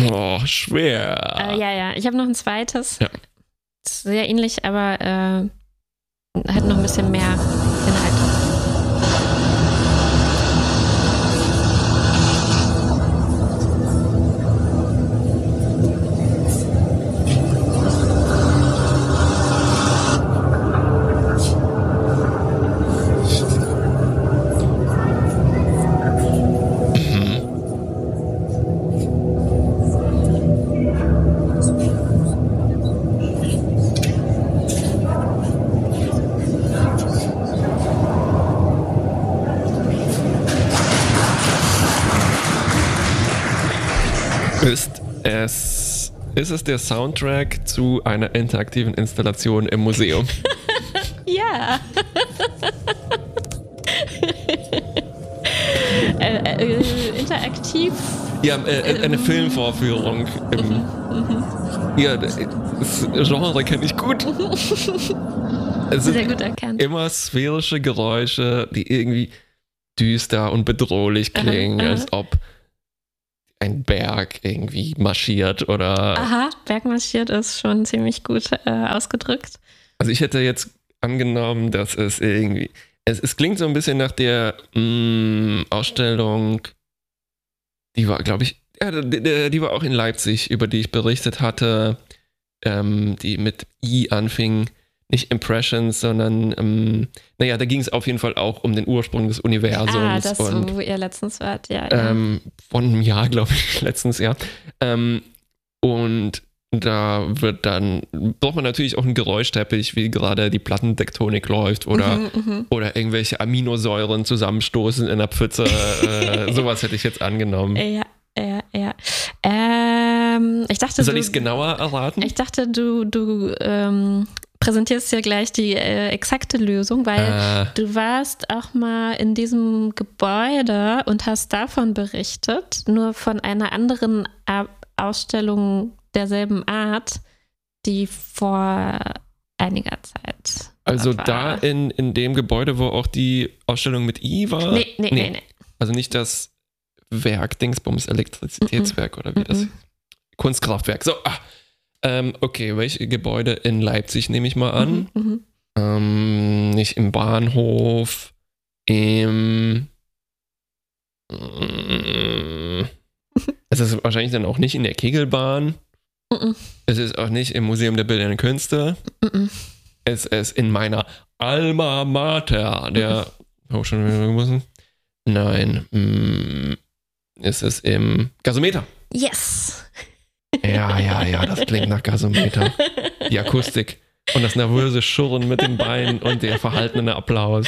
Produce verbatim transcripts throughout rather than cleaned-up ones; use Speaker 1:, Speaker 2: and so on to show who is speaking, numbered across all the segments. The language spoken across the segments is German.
Speaker 1: Oh, schwer.
Speaker 2: Äh, ja, ja. Ich habe noch ein zweites.
Speaker 1: Ja.
Speaker 2: Sehr ähnlich, aber äh, hat noch ein bisschen mehr Inhalt.
Speaker 1: Ist es, ist es der Soundtrack zu einer interaktiven Installation im Museum?
Speaker 2: Ja. äh, äh, interaktiv.
Speaker 1: Ja, äh, eine Filmvorführung. Im,
Speaker 2: Mhm.
Speaker 1: ja, das Genre kenne ich gut. Es sind
Speaker 2: Sehr gut erkannt.
Speaker 1: immer sphärische Geräusche, die irgendwie düster und bedrohlich klingen,
Speaker 2: Aha, aha.
Speaker 1: als ob ein Berg irgendwie marschiert oder...
Speaker 2: Aha, bergmarschiert ist schon ziemlich gut äh, ausgedrückt.
Speaker 1: Also ich hätte jetzt angenommen, dass es irgendwie... Es, es klingt so ein bisschen nach der mh, Ausstellung, die war, glaube ich, ja, die, die war auch in Leipzig, über die ich berichtet hatte, ähm, die mit I anfing. Nicht Impressions, sondern, ähm, naja, da ging es auf jeden Fall auch um den Ursprung des Universums.
Speaker 2: Ah, das,
Speaker 1: und,
Speaker 2: wo ihr letztens wart, ja. ja.
Speaker 1: ähm, von einem Jahr, glaube ich, letztens Jahr. Ähm, und da wird dann, braucht man natürlich auch einen Geräuschteppich, wie gerade die Plattentektonik läuft oder,
Speaker 2: Mhm, mhm.
Speaker 1: oder irgendwelche Aminosäuren zusammenstoßen in der Pfütze. äh, sowas hätte ich jetzt angenommen.
Speaker 2: Ja, ja, ja. Ähm, ich dachte,
Speaker 1: Soll
Speaker 2: du,
Speaker 1: ich es genauer erraten?
Speaker 2: ich dachte, du, du ähm, präsentierst ja gleich die äh, exakte Lösung, weil
Speaker 1: äh,
Speaker 2: du warst auch mal in diesem Gebäude und hast davon berichtet, nur von einer anderen A- Ausstellung derselben Art, die vor einiger Zeit
Speaker 1: also
Speaker 2: war.
Speaker 1: da in, in dem Gebäude, wo auch die Ausstellung mit I war?
Speaker 2: Nee, nee, nee, nee.
Speaker 1: Also nicht das Werk, Dingsbums, Elektrizitätswerk oder wie das?
Speaker 2: Mhm.
Speaker 1: Kunstkraftwerk. So, ah. ähm, okay, welche Gebäude in Leipzig nehme ich mal an?
Speaker 2: Mhm, mhm.
Speaker 1: Ähm, nicht im Bahnhof, im... Mm, es ist wahrscheinlich dann auch nicht in der Kegelbahn.
Speaker 2: Mhm.
Speaker 1: Es ist auch nicht im Museum der Bildenden Künste.
Speaker 2: Mhm.
Speaker 1: Es ist in meiner Alma Mater, der Hochschule müssen. Nein, mm, es ist im Gasometer.
Speaker 2: Yes.
Speaker 1: Ja, ja, ja, das klingt nach Gasometer. Die Akustik und das nervöse Schurren mit den Beinen und der verhaltene Applaus.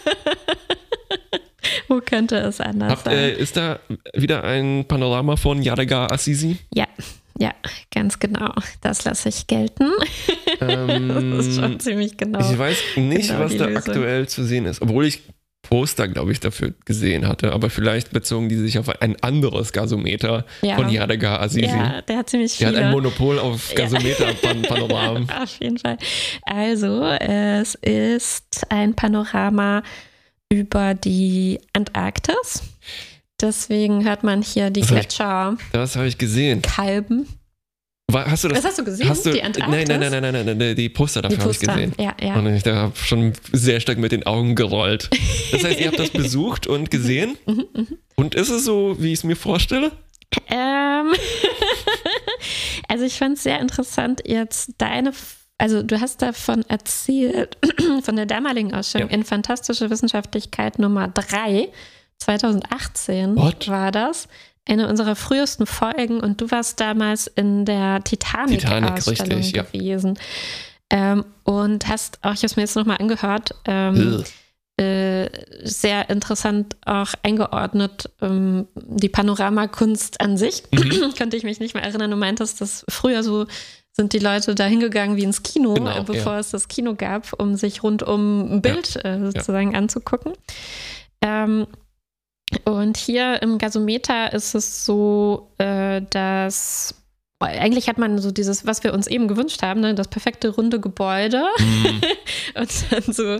Speaker 2: Wo könnte es anders
Speaker 1: Habt,
Speaker 2: sein?
Speaker 1: äh, ist da wieder ein Panorama von Yadigar Assisi?
Speaker 2: Ja, ja, ganz genau. Das lasse ich gelten.
Speaker 1: Ähm,
Speaker 2: das ist schon ziemlich genau.
Speaker 1: Ich weiß nicht,
Speaker 2: genau
Speaker 1: was
Speaker 2: die
Speaker 1: da
Speaker 2: Lösung.
Speaker 1: aktuell zu sehen ist, obwohl ich Poster, glaube ich, dafür gesehen hatte, aber vielleicht bezogen die sich auf ein anderes Gasometer
Speaker 2: Ja.
Speaker 1: von Yadigar Assisi.
Speaker 2: Ja, der hat ziemlich
Speaker 1: Der
Speaker 2: viele.
Speaker 1: hat ein Monopol auf
Speaker 2: Ja.
Speaker 1: Gasometer-Panoramen.
Speaker 2: Auf jeden Fall. Also, es ist ein Panorama über die Antarktis. Deswegen hört man hier die
Speaker 1: Das hab ich-
Speaker 2: Gletscher
Speaker 1: Das habe ich gesehen.
Speaker 2: kalben.
Speaker 1: War, hast du das?
Speaker 2: Was hast du gesehen?
Speaker 1: Hast du,
Speaker 2: die Antarktis?
Speaker 1: nein, nein, nein, nein, nein, nein, die Poster dafür
Speaker 2: Die
Speaker 1: habe ich
Speaker 2: Poster.
Speaker 1: gesehen.
Speaker 2: Ja, ja.
Speaker 1: Und ich habe schon sehr stark mit den Augen gerollt. Das heißt, ihr habt das besucht und gesehen?
Speaker 2: Mhm, mhm.
Speaker 1: Und ist es so, wie ich es mir vorstelle?
Speaker 2: Ähm, also ich fand es sehr interessant, jetzt deine, also du hast davon erzählt, von der damaligen Ausstellung
Speaker 1: Ja.
Speaker 2: in Fantastische Wissenschaftlichkeit Nummer drei, zweitausendachtzehn
Speaker 1: What?
Speaker 2: war das, eine unserer frühesten Folgen und du warst damals in der Titanic-Ausstellung
Speaker 1: Titanic, richtig, ja.
Speaker 2: gewesen. Ähm, und hast auch, ich habe es mir jetzt nochmal angehört, ähm, äh, sehr interessant auch eingeordnet, ähm, die Panoramakunst an sich.
Speaker 1: Mhm.
Speaker 2: Könnte ich mich nicht mehr erinnern. Du meintest, dass früher so sind die Leute da hingegangen wie ins Kino,
Speaker 1: Genau,
Speaker 2: äh, bevor
Speaker 1: ja.
Speaker 2: es das Kino gab, um sich rundum ein Bild äh, sozusagen anzugucken. Ähm, und hier im Gasometer ist es so, äh, dass eigentlich hat man so dieses, was wir uns eben gewünscht haben, ne, das perfekte runde Gebäude
Speaker 1: Mhm.
Speaker 2: und dann so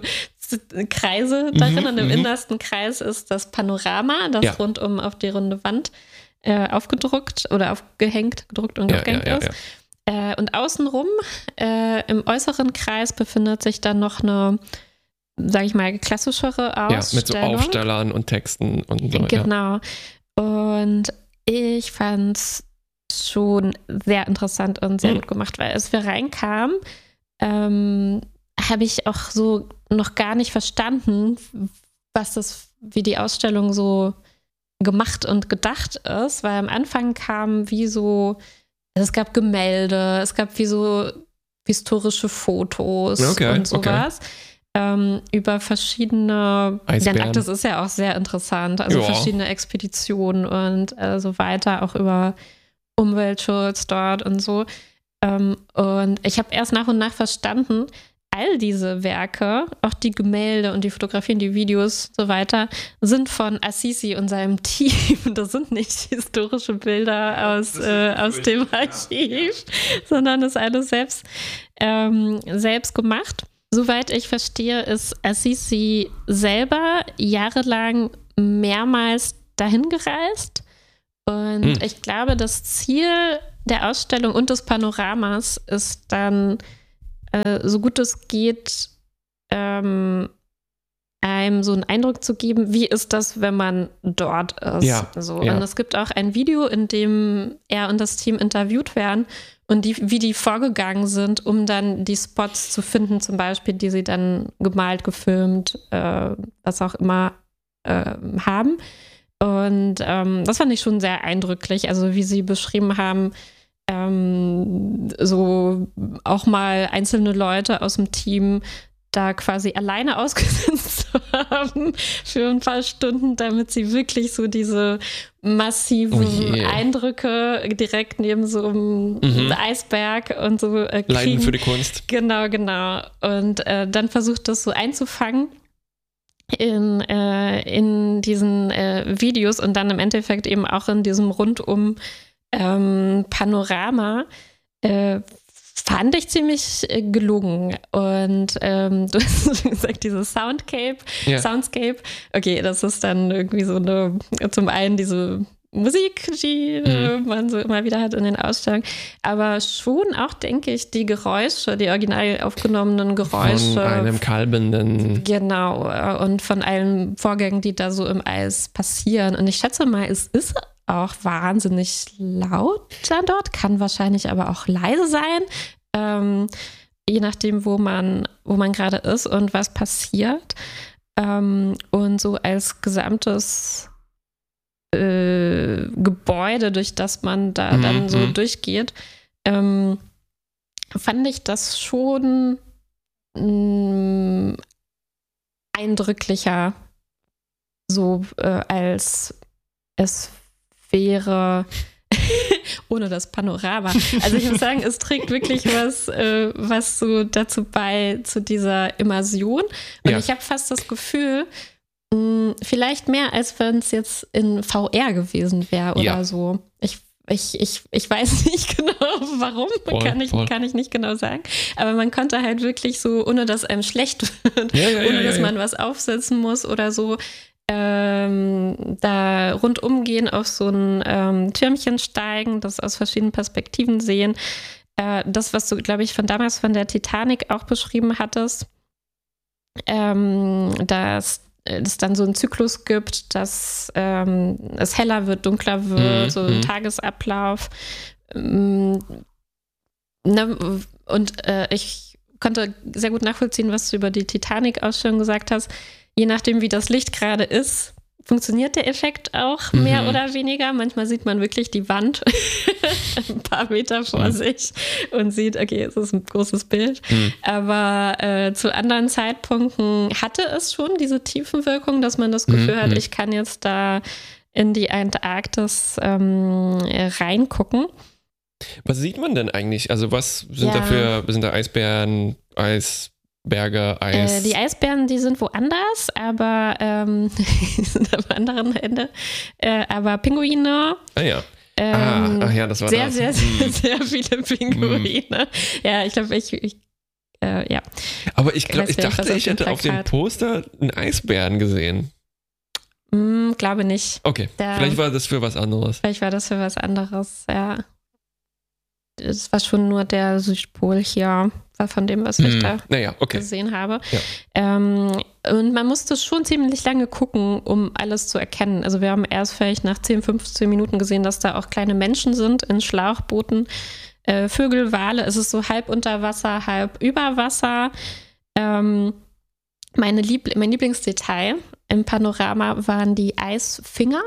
Speaker 2: Kreise darin
Speaker 1: Mhm,
Speaker 2: und im
Speaker 1: mhm.
Speaker 2: innersten Kreis ist das Panorama, das
Speaker 1: Ja.
Speaker 2: rundum auf die runde Wand äh, aufgedruckt oder aufgehängt, gedruckt und
Speaker 1: Ja,
Speaker 2: aufgehängt
Speaker 1: ja, ja,
Speaker 2: ist. Äh, und außenrum, äh, im äußeren Kreis, befindet sich dann noch eine, sage ich mal, klassischere Ausstellung.
Speaker 1: Ja, mit so Aufstellern und Texten und so.
Speaker 2: Genau. Ja. Und ich fand es schon sehr interessant und sehr mhm. gut gemacht, weil als wir reinkamen, ähm, habe ich auch so noch gar nicht verstanden, was das, wie die Ausstellung so gemacht und gedacht ist, weil am Anfang kam wie so, es gab Gemälde, es gab wie so historische Fotos
Speaker 1: okay,
Speaker 2: und sowas. Okay. Ähm, über verschiedene,
Speaker 1: Eisbären.
Speaker 2: der Arktis ist ja auch sehr interessant, also ja. verschiedene Expeditionen und äh, so weiter, auch über Umweltschutz dort und so. Ähm, und ich habe erst nach und nach verstanden, all diese Werke, auch die Gemälde und die Fotografien, die Videos und so weiter, sind von Assisi und seinem Team. Das sind nicht historische Bilder aus, äh, aus dem Archiv, ja. sondern das ist alles selbst, ähm, selbst gemacht. Soweit ich verstehe, ist Assisi selber jahrelang mehrmals dahin gereist. Und hm. ich glaube, das Ziel der Ausstellung und des Panoramas ist dann, äh, so gut es geht, ähm, einem so einen Eindruck zu geben, wie ist das, wenn man dort ist.
Speaker 1: Ja,
Speaker 2: so.
Speaker 1: ja.
Speaker 2: Und es gibt auch ein Video, in dem er und das Team interviewt werden und die, wie die vorgegangen sind, um dann die Spots zu finden, zum Beispiel, die sie dann gemalt, gefilmt, äh, was auch immer äh, haben. Und ähm, das fand ich schon sehr eindrücklich, also wie sie beschrieben haben, ähm, so auch mal einzelne Leute aus dem Team da quasi alleine ausgesetzt zu haben für ein paar Stunden, damit sie wirklich so diese massiven oh yeah. Eindrücke direkt neben so einem mhm. Eisberg und so äh, kriegen.
Speaker 1: Leiden für die Kunst.
Speaker 2: Genau, genau. Und äh, dann versucht das so einzufangen in, äh, in diesen äh, Videos und dann im Endeffekt eben auch in diesem rundum ähm, Panorama äh, fand ich ziemlich äh, gelungen. Und ähm, du hast schon gesagt, dieses Soundcape, ja. Soundscape, okay, das ist dann irgendwie so eine, zum einen diese Musik, die mhm. man so immer wieder hat in den Ausstellungen, aber schon auch, denke ich, die Geräusche, die original aufgenommenen Geräusche.
Speaker 1: Von einem kalbenden.
Speaker 2: Genau, und von allen Vorgängen, die da so im Eis passieren. Und ich schätze mal, es ist auch wahnsinnig laut dann dort, kann wahrscheinlich aber auch leise sein, ähm, je nachdem, wo man, wo man gerade ist und was passiert. Ähm, und so als gesamtes Äh, Gebäude, durch das man da mhm. dann so durchgeht, ähm, fand ich das schon mh, eindrücklicher, so äh, als es wäre ohne das Panorama. Also ich muss sagen, es trägt wirklich was, äh, was so dazu bei, zu dieser Immersion. Und ja. ich habe fast das Gefühl, vielleicht mehr, als wenn es jetzt in V R gewesen wäre oder ja. so. Ich, ich, ich, ich weiß nicht genau, warum, voll, kann, ich, kann ich nicht genau sagen. Aber man konnte halt wirklich so, ohne dass einem schlecht wird,
Speaker 1: ja, ja,
Speaker 2: ohne
Speaker 1: ja,
Speaker 2: dass
Speaker 1: ja,
Speaker 2: man
Speaker 1: ja.
Speaker 2: was aufsetzen muss oder so, ähm, da rundum gehen, auf so ein ähm, Türmchen steigen, das aus verschiedenen Perspektiven sehen. Äh, das, was du, glaube ich, von damals von der Titanic auch beschrieben hattest, ähm, dass es dann so einen Zyklus gibt, dass ähm, es heller wird, dunkler wird, mhm. so ein Tagesablauf. Ähm, ne, und äh, ich konnte sehr gut nachvollziehen, was du über die Titanic-Ausstellung gesagt hast. Je nachdem, wie das Licht gerade ist, funktioniert der Effekt auch mhm. mehr oder weniger. Manchmal sieht man wirklich die Wand ein paar Meter vor mhm. sich und sieht, okay, es ist ein großes Bild. Mhm. Aber äh, zu anderen Zeitpunkten hatte es schon diese Tiefenwirkung, dass man das Gefühl mhm. hat, ich kann jetzt da in die Antarktis ähm, reingucken.
Speaker 1: Was sieht man denn eigentlich? Also was sind
Speaker 2: ja.
Speaker 1: da für, sind da Eisbären, Eis... Berge, Eis.
Speaker 2: Äh, die Eisbären, die sind woanders, aber ähm, die sind am anderen Ende. Äh, aber Pinguine.
Speaker 1: Ah ja.
Speaker 2: Ähm,
Speaker 1: ah, ach ja, das war
Speaker 2: sehr,
Speaker 1: das.
Speaker 2: Sehr, sehr,
Speaker 1: mm.
Speaker 2: sehr viele Pinguine. Mm. Ja, ich glaube, ich, ich äh, ja.
Speaker 1: Aber ich, glaub, ich
Speaker 2: nicht,
Speaker 1: dachte, ich hätte auf dem Poster einen Eisbären gesehen.
Speaker 2: Mm, glaube nicht.
Speaker 1: Okay,
Speaker 2: Der,
Speaker 1: vielleicht war das für was anderes.
Speaker 2: Vielleicht war das für was anderes, ja. Es war schon nur der Südpol hier, war von dem, was ich
Speaker 1: hm.
Speaker 2: da
Speaker 1: naja, okay.
Speaker 2: gesehen habe.
Speaker 1: Ja.
Speaker 2: Ähm, und man musste schon ziemlich lange gucken, um alles zu erkennen. Also wir haben erst vielleicht nach zehn, fünfzehn Minuten gesehen, dass da auch kleine Menschen sind in Schlauchbooten, äh, Vögel, Wale. Es ist so halb unter Wasser, halb über Wasser. Ähm, meine Liebl- mein Lieblingsdetail im Panorama waren die Eisfinger.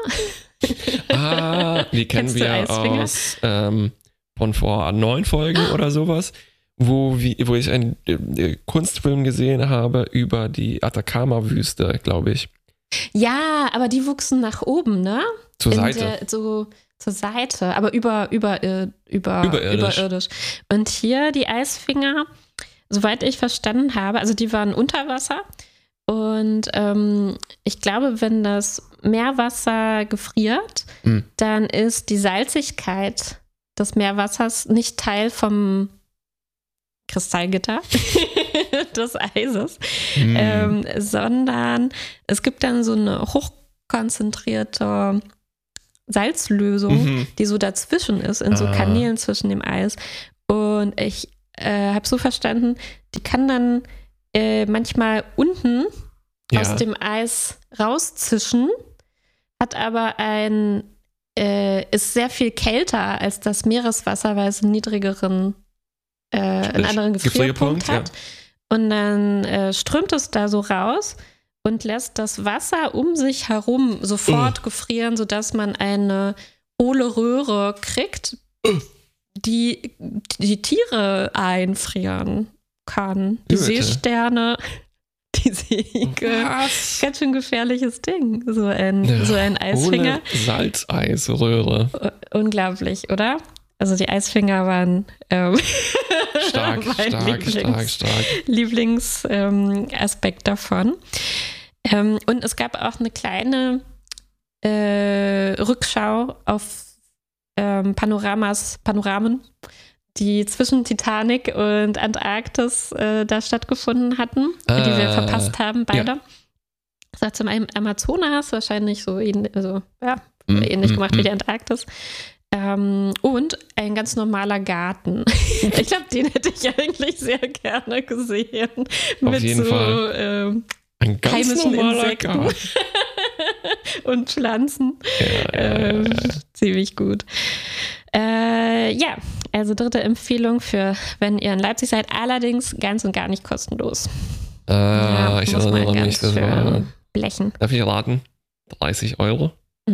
Speaker 1: Ah, die kennen
Speaker 2: Kennst du
Speaker 1: wir
Speaker 2: Eisfinger?
Speaker 1: aus ähm, von vor neun Folgen oder sowas, wo, wie, wo ich einen äh, Kunstfilm gesehen habe über die Atacama-Wüste, glaube ich.
Speaker 2: Ja, aber die wuchsen nach oben, ne?
Speaker 1: Zur
Speaker 2: In
Speaker 1: Seite.
Speaker 2: Der, so zur Seite, aber über, über, äh, über,
Speaker 1: Überirdisch.
Speaker 2: überirdisch. Und hier die Eisfinger, soweit ich verstanden habe, also die waren unter Wasser. Und ähm, ich glaube, wenn das Meerwasser gefriert,
Speaker 1: Hm.
Speaker 2: dann ist die Salzigkeit des Meerwassers nicht Teil vom Kristallgitter des Eises,
Speaker 1: Hm.
Speaker 2: ähm, sondern es gibt dann so eine hochkonzentrierte Salzlösung,
Speaker 1: Mhm.
Speaker 2: die so dazwischen ist, in so
Speaker 1: Ah.
Speaker 2: Kanälen zwischen dem Eis. Und ich äh, habe so verstanden, die kann dann äh, manchmal unten
Speaker 1: Ja.
Speaker 2: aus dem Eis rauszischen, hat aber ein, äh, ist sehr viel kälter als das Meereswasser, weil es einen niedrigeren, äh, einen anderen Gefrierpunkt
Speaker 1: Gefrierpunkt,
Speaker 2: hat. Und dann äh, strömt es da so raus und lässt das Wasser um sich herum sofort
Speaker 1: Uh.
Speaker 2: gefrieren, sodass man eine hohle Röhre kriegt,
Speaker 1: Uh.
Speaker 2: die die Tiere einfrieren kann. Die
Speaker 1: Bitte.
Speaker 2: Seesterne, die Segel.
Speaker 1: Was?
Speaker 2: Ganz schön gefährliches Ding. So ein,
Speaker 1: Ja,
Speaker 2: so ein Eisfinger.
Speaker 1: Ohne Salzeisröhre.
Speaker 2: U- Unglaublich, oder? Also die Eisfinger waren ähm,
Speaker 1: Stark,
Speaker 2: mein
Speaker 1: stark,
Speaker 2: Lieblings-
Speaker 1: stark, stark.
Speaker 2: Lieblingsaspekt ähm, Aspekt davon. Ähm, und es gab auch eine kleine äh, Rückschau auf ähm, Panoramas, Panoramen, die zwischen Titanic und Antarktis äh, da stattgefunden hatten,
Speaker 1: Ah,
Speaker 2: die wir verpasst haben, beide. Das war zum einen Amazonas, wahrscheinlich so ähnlich, also, ja,
Speaker 1: Mm,
Speaker 2: ähnlich
Speaker 1: mm,
Speaker 2: gemacht
Speaker 1: mm.
Speaker 2: wie die Antarktis. Ähm, und ein ganz normaler Garten. Ich glaube, den hätte ich eigentlich sehr gerne gesehen.
Speaker 1: Auf
Speaker 2: mit
Speaker 1: jeden
Speaker 2: so
Speaker 1: Fall.
Speaker 2: Ähm,
Speaker 1: Ein ganz
Speaker 2: heimischen
Speaker 1: normaler
Speaker 2: Insekten.
Speaker 1: Garten.
Speaker 2: und Pflanzen.
Speaker 1: Ja, ja,
Speaker 2: Ähm,
Speaker 1: ja.
Speaker 2: ziemlich gut. Äh, ja, also dritte Empfehlung für, wenn ihr in Leipzig seid, allerdings ganz und gar nicht kostenlos.
Speaker 1: Ah,
Speaker 2: Ja,
Speaker 1: ich
Speaker 2: muss man
Speaker 1: erinnere mich,
Speaker 2: ganz
Speaker 1: das
Speaker 2: schön
Speaker 1: war,
Speaker 2: blechen.
Speaker 1: darf ich raten? dreißig Euro?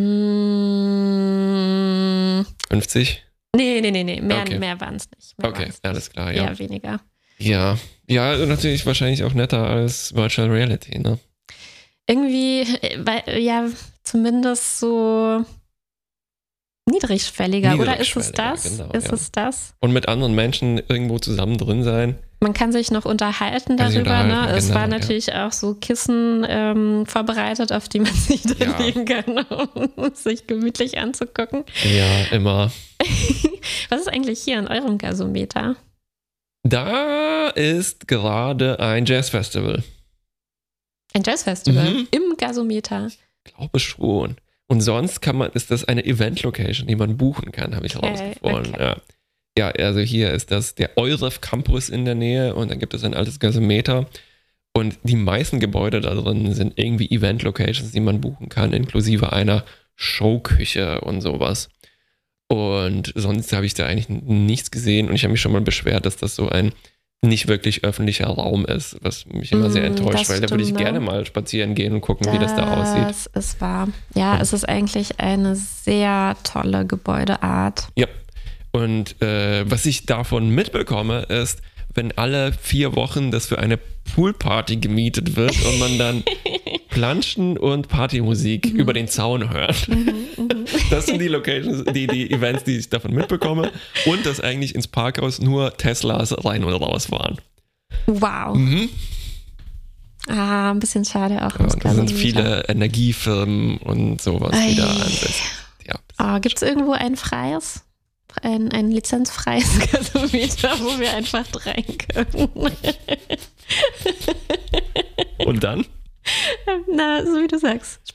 Speaker 2: Mm,
Speaker 1: fünfzig?
Speaker 2: nee, nee, nee, nee, mehr,
Speaker 1: Okay.
Speaker 2: mehr waren es nicht. Mehr
Speaker 1: Okay,
Speaker 2: waren's
Speaker 1: alles
Speaker 2: nicht.
Speaker 1: klar, ja.
Speaker 2: Eher weniger.
Speaker 1: Ja, ja, natürlich wahrscheinlich auch netter als Virtual Reality, ne?
Speaker 2: Irgendwie, äh, weil, ja, zumindest so niedrigschwelliger, oder ist es
Speaker 1: Niedrigschwelliger,
Speaker 2: das?
Speaker 1: genau,
Speaker 2: ist
Speaker 1: ja.
Speaker 2: es das?
Speaker 1: Und mit anderen Menschen irgendwo zusammen drin sein.
Speaker 2: Man kann sich noch unterhalten
Speaker 1: Kann sich
Speaker 2: darüber. Ne?
Speaker 1: unterhalten,
Speaker 2: Es
Speaker 1: genau,
Speaker 2: war
Speaker 1: ja.
Speaker 2: natürlich auch so Kissen ähm, vorbereitet, auf die man sich dann
Speaker 1: Ja.
Speaker 2: legen kann, um sich gemütlich anzugucken.
Speaker 1: Ja, immer.
Speaker 2: Was ist eigentlich hier an eurem Gasometer?
Speaker 1: Da ist gerade ein Jazzfestival.
Speaker 2: Ein Jazzfestival
Speaker 1: Mhm.
Speaker 2: im Gasometer.
Speaker 1: Glaube schon. Und sonst kann man, ist das eine Event-Location, die man buchen kann, habe ich
Speaker 2: Okay,
Speaker 1: herausgefunden.
Speaker 2: okay.
Speaker 1: Ja. ja, also hier ist das der Euref Campus in der Nähe und dann gibt es ein altes Gasometer. Und die meisten Gebäude da drin sind irgendwie Event-Locations, die man buchen kann, inklusive einer Showküche und sowas. Und sonst habe ich da eigentlich nichts gesehen und ich habe mich schon mal beschwert, dass das so ein nicht wirklich öffentlicher Raum ist, was mich immer sehr
Speaker 2: Mm,
Speaker 1: enttäuscht,
Speaker 2: das
Speaker 1: weil da würde ich
Speaker 2: stimmt, ne?
Speaker 1: gerne mal spazieren gehen und gucken, wie das da aussieht.
Speaker 2: Das ist wahr. Ja,
Speaker 1: Ja.
Speaker 2: es ist eigentlich eine sehr tolle Gebäudeart.
Speaker 1: Ja. Und äh, was ich davon mitbekomme, ist, wenn alle vier Wochen das für eine Poolparty gemietet wird und man dann Planschen und Partymusik über den Zaun hört. Das sind die Locations, die, die Events, die ich davon mitbekomme. Und dass eigentlich ins Parkhaus nur Teslas rein und raus fahren.
Speaker 2: Wow.
Speaker 1: Mhm.
Speaker 2: Ah, ein bisschen schade auch.
Speaker 1: Ja,
Speaker 2: ums
Speaker 1: und da sind
Speaker 2: Gasometer.
Speaker 1: viele Energiefirmen und sowas, die da
Speaker 2: Ei.
Speaker 1: ansetzen. Ja.
Speaker 2: Ah, gibt es irgendwo ein freies, ein, ein lizenzfreies Gasometer, wo wir einfach rein können?
Speaker 1: Und dann?
Speaker 2: Na, so wie du sagst,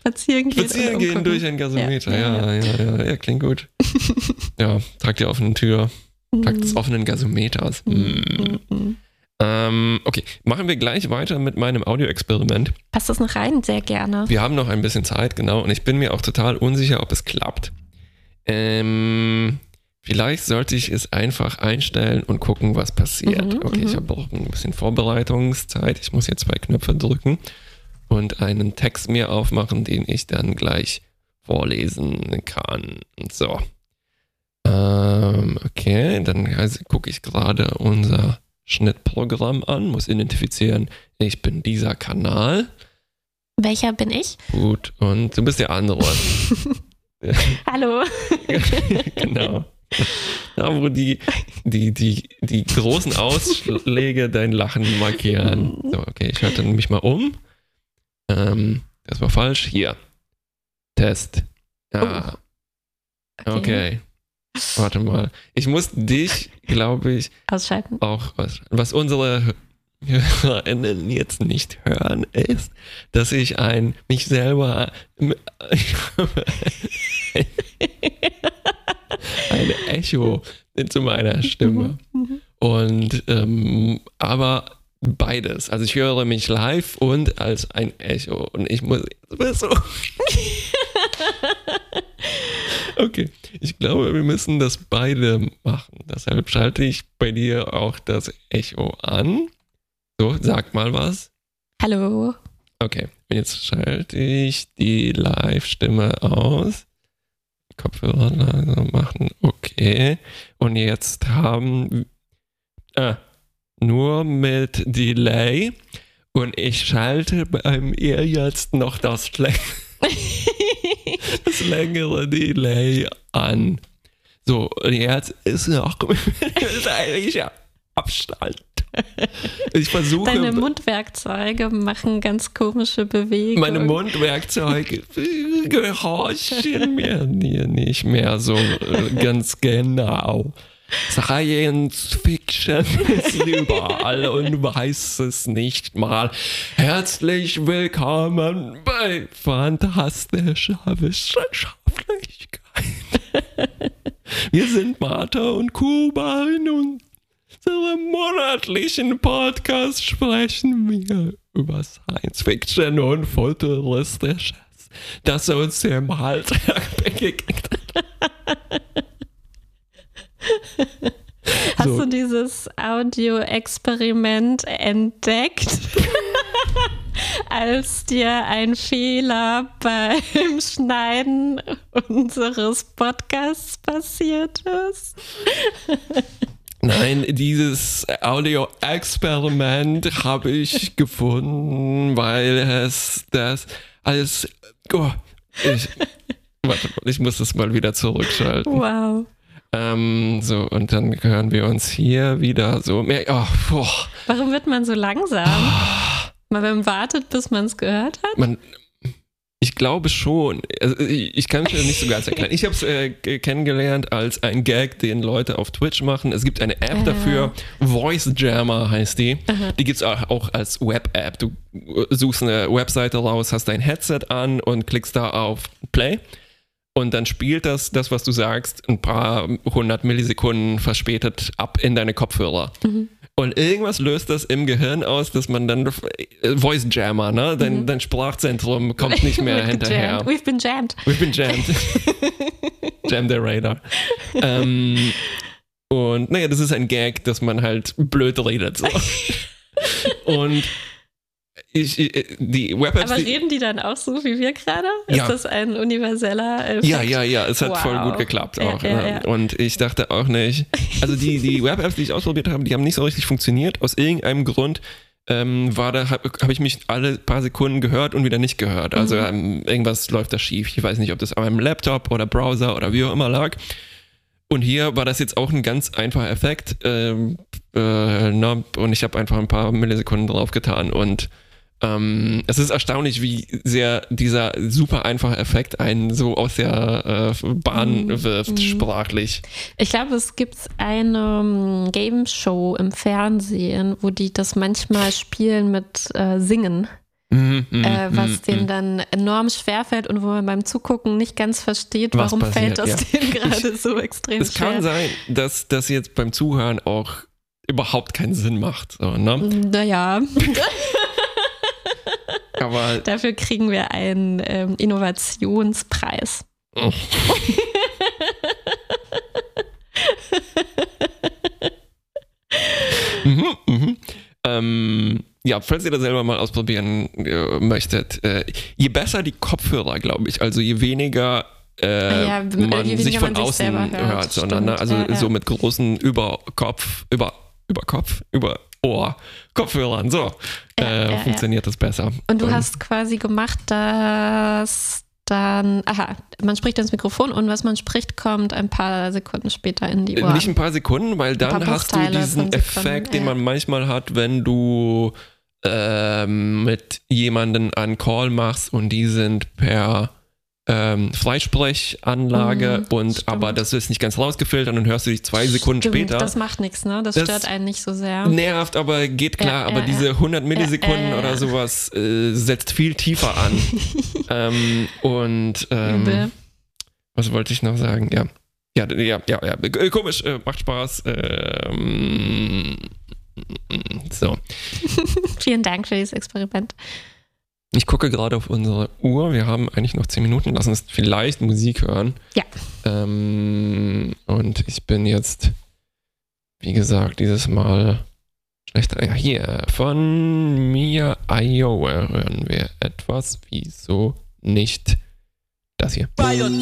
Speaker 2: Spazieren gehen.
Speaker 1: Spazieren gehen durch ein Gasometer, ja, ja, ja, ja, ja, klingt gut. Ja, tragt die offene Tür, tragt des offenen Gasometers. Mm. Mm. Ähm, okay, machen wir gleich weiter mit meinem Audioexperiment.
Speaker 2: Passt das noch rein? Sehr gerne.
Speaker 1: Wir haben noch ein bisschen Zeit, genau, und ich bin mir auch total unsicher, ob es klappt. Ähm, vielleicht sollte ich es einfach einstellen und gucken, was passiert. Mhm, okay, m-m. Ich habe auch ein bisschen Vorbereitungszeit. Ich muss jetzt zwei Knöpfe drücken und einen Text mir aufmachen, den ich dann gleich vorlesen kann. So. Ähm, okay, dann also, gucke ich gerade unser Schnittprogramm an, muss identifizieren, ich bin dieser Kanal.
Speaker 2: Welcher bin ich?
Speaker 1: Gut, und du bist der andere.
Speaker 2: Hallo.
Speaker 1: Genau. Da, wo die, die, die, die großen Ausschläge dein Lachen markieren. So, okay, ich schalte mich mal um. Ähm, das war falsch. Hier. Test. Ja.
Speaker 2: Oh. Okay.
Speaker 1: Okay. Warte mal. Ich muss dich, glaube ich,
Speaker 2: ausschalten.
Speaker 1: Auch ausschalten. Was unsere HörerInnen jetzt nicht hören, ist, dass ich ein mich selber ein Echo zu meiner Stimme. Und ähm, aber beides. Also ich höre mich live und als ein Echo. Und ich muss so. Okay, ich glaube, wir müssen das beide machen. Deshalb schalte ich bei dir auch das Echo an. So, sag mal was.
Speaker 2: Hallo.
Speaker 1: Okay, und jetzt schalte ich die Live-Stimme aus. Kopfhörer langsam machen. Okay. Und jetzt haben ah, nur mit Delay. Und ich schalte bei mir jetzt noch das Schlecht. Das längere Delay an. So, und jetzt ist noch eigentlich Abstand. Ich versuche.
Speaker 2: Deine Mundwerkzeuge machen ganz komische Bewegungen.
Speaker 1: Meine Mundwerkzeuge gehorchen mir nicht mehr so ganz genau. Science Fiction ist überall und weiß es nicht mal. Herzlich willkommen bei Fantastischer Wissenschaftlichkeit. Wir sind Martha und Kuba. In unserem monatlichen Podcast sprechen wir über Science Fiction und Futuristisches, das uns im Alltag begegnet hat.
Speaker 2: Hast
Speaker 1: So.
Speaker 2: du dieses Audio-Experiment entdeckt, als dir ein Fehler beim Schneiden unseres Podcasts passiert ist?
Speaker 1: Nein, dieses Audio-Experiment habe ich gefunden, weil es das alles... Oh, ich, warte mal, ich muss das mal wieder zurückschalten.
Speaker 2: Wow.
Speaker 1: Ähm, so, und dann hören wir uns hier wieder so mehr. Oh, boah.
Speaker 2: Warum wird man so langsam?
Speaker 1: Oh.
Speaker 2: Man wartet, bis man es gehört hat?
Speaker 1: Man, ich glaube schon. Also ich, ich kann es mir nicht so ganz erklären. Ich habe es äh, kennengelernt als ein Gag, den Leute auf Twitch machen. Es gibt eine App
Speaker 2: Aha.
Speaker 1: dafür. Voice Jammer heißt die.
Speaker 2: Aha.
Speaker 1: Die gibt es auch, auch als Web-App. Du suchst eine Webseite raus, hast dein Headset an und klickst da auf Play. Und dann spielt das, das, was du sagst, ein paar hundert Millisekunden verspätet ab in deine Kopfhörer. Mhm. Und irgendwas löst das im Gehirn aus, dass man dann Voice Jammer, ne? Dein, mhm. dein Sprachzentrum kommt nicht mehr hinterher.
Speaker 2: Jammed. We've been jammed.
Speaker 1: We've been jammed. Jam der Radar. ähm, und naja, das ist ein Gag, dass man halt blöd redet. So. Und Ich, ich, die Web-Apps,
Speaker 2: Aber
Speaker 1: die,
Speaker 2: reden die dann auch so wie wir gerade? Ist
Speaker 1: ja.
Speaker 2: das ein universeller Effekt?
Speaker 1: Ja, ja, ja, es hat
Speaker 2: wow.
Speaker 1: voll gut geklappt auch.
Speaker 2: Ja, ja, ja.
Speaker 1: Und ich dachte auch nicht, also die, die Web-Apps, die ich ausprobiert habe, die haben nicht so richtig funktioniert. Aus irgendeinem Grund ähm, war da, habe hab ich mich alle paar Sekunden gehört und wieder nicht gehört. Also mhm. ähm, irgendwas läuft da schief. Ich weiß nicht, ob das an meinem Laptop oder Browser oder wie auch immer lag. Und hier war das jetzt auch ein ganz einfacher Effekt. Ähm, äh, ne? Und ich habe einfach ein paar Millisekunden drauf getan und Ähm, es ist erstaunlich, wie sehr dieser super einfache Effekt einen so aus der äh, Bahn mm, wirft, mm. sprachlich.
Speaker 2: Ich glaube, es gibt eine um, Game-Show im Fernsehen, wo die das manchmal spielen mit äh, Singen.
Speaker 1: Mm. mm,
Speaker 2: äh, was
Speaker 1: mm,
Speaker 2: denen
Speaker 1: mm.
Speaker 2: dann enorm schwerfällt und wo man beim Zugucken nicht ganz versteht,
Speaker 1: Was
Speaker 2: warum
Speaker 1: passiert,
Speaker 2: fällt das
Speaker 1: ja.
Speaker 2: denen gerade so extrem
Speaker 1: Es
Speaker 2: schwer.
Speaker 1: kann sein, dass das jetzt beim Zuhören auch überhaupt keinen Sinn macht. So, ne?
Speaker 2: Naja,
Speaker 1: Aber
Speaker 2: dafür kriegen wir einen ähm, Innovationspreis.
Speaker 1: oh. mhm, mhm. Ähm, ja, falls ihr das selber mal ausprobieren äh, möchtet, äh, je besser die Kopfhörer, glaube ich, also je weniger äh,
Speaker 2: Ja, je
Speaker 1: man
Speaker 2: weniger
Speaker 1: sich von
Speaker 2: man sich
Speaker 1: außen
Speaker 2: selber
Speaker 1: hört,
Speaker 2: hört,
Speaker 1: sondern ne,
Speaker 2: stimmt.
Speaker 1: also
Speaker 2: Ja, ja.
Speaker 1: so mit großen Überkopf, über über Kopf, über Ohr, Kopfhörern, so
Speaker 2: Ja,
Speaker 1: äh,
Speaker 2: ja,
Speaker 1: funktioniert das besser.
Speaker 2: Und du
Speaker 1: Und-
Speaker 2: hast quasi gemacht, dass dann, aha, man spricht ins Mikrofon und was man spricht, kommt ein paar Sekunden später in die Ohren.
Speaker 1: Nicht ein paar Sekunden, weil dann
Speaker 2: paar
Speaker 1: hast du
Speaker 2: Bruchteile
Speaker 1: diesen
Speaker 2: von Sekunden,
Speaker 1: Effekt, den
Speaker 2: ja.
Speaker 1: man manchmal hat, wenn du ähm, mit jemandem einen Call machst und die sind per ähm, Freisprechanlage
Speaker 2: Mhm,
Speaker 1: und
Speaker 2: stimmt.
Speaker 1: aber das ist nicht ganz rausgefiltert und dann hörst du dich zwei Sekunden
Speaker 2: Stimmt,
Speaker 1: später.
Speaker 2: Das macht nichts, ne? Das,
Speaker 1: Das
Speaker 2: stört einen nicht so sehr.
Speaker 1: Nervt, aber geht klar.
Speaker 2: Ja,
Speaker 1: aber
Speaker 2: ja,
Speaker 1: diese
Speaker 2: ja.
Speaker 1: hundert Millisekunden
Speaker 2: Ja, ja, ja.
Speaker 1: oder sowas äh, setzt viel tiefer an. ähm, und ähm,
Speaker 2: Übel.
Speaker 1: was wollte ich noch sagen? Ja. Ja, ja, ja, ja. Äh, Komisch, äh, macht Spaß. Ähm, so.
Speaker 2: Vielen Dank für dieses Experiment.
Speaker 1: Ich gucke gerade auf unsere Uhr. Wir haben eigentlich noch zehn Minuten. Lass uns vielleicht Musik hören.
Speaker 2: Ja.
Speaker 1: Ähm, und ich bin jetzt, wie gesagt, dieses Mal schlechter. Ja, hier, von Mia Iowa hören wir etwas. Wieso nicht das hier?
Speaker 3: Riot